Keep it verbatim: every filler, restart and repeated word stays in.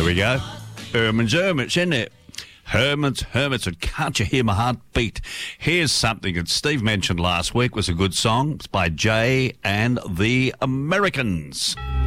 we go. Herman's Hermits, isn't it? Herman's Hermits, and Can't You Hear My Heart Beat? Here's something that Steve mentioned last week was a good song. It's by Jay and the Americans.